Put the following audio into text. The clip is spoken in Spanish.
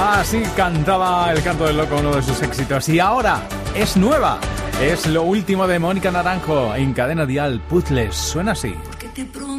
Así cantaba El Canto del Loco, uno de sus éxitos. Y ahora es nueva. Es lo último de Mónica Naranjo en Cadena Dial. Puzzles. Suena así.